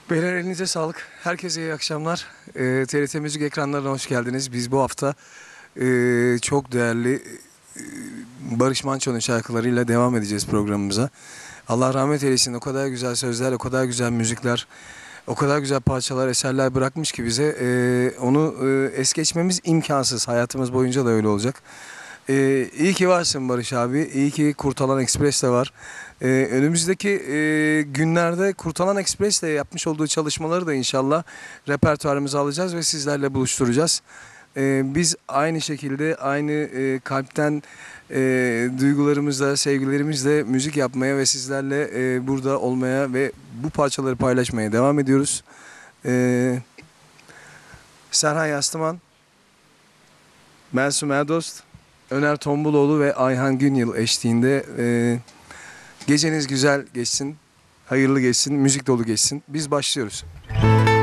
Beyler elinize sağlık. Herkese iyi akşamlar. TRT Müzik ekranlarına hoş geldiniz. Biz bu hafta çok değerli Barış Manço'nun şarkılarıyla devam edeceğiz programımıza. Allah rahmet eylesin. O kadar güzel sözler, o kadar güzel müzikler, o kadar güzel parçalar, eserler bırakmış ki bize onu es geçmemiz imkansız. Hayatımız boyunca da öyle olacak. İyi ki varsın Barış abi. İyi ki Kurtalan Express de var. Önümüzdeki günlerde Kurtalan Express ile yapmış olduğu çalışmaları da inşallah repertuarımıza alacağız ve sizlerle buluşturacağız. Biz aynı şekilde aynı kalpten duygularımızla, sevgilerimizle müzik yapmaya ve sizlerle burada olmaya ve bu parçaları paylaşmaya devam ediyoruz. Serhan Yastıman, Mensum Erdost, Öner Tombuloğlu ve Ayhan Günyıl eşliğinde geceniz güzel geçsin, hayırlı geçsin, müzik dolu geçsin. Biz başlıyoruz.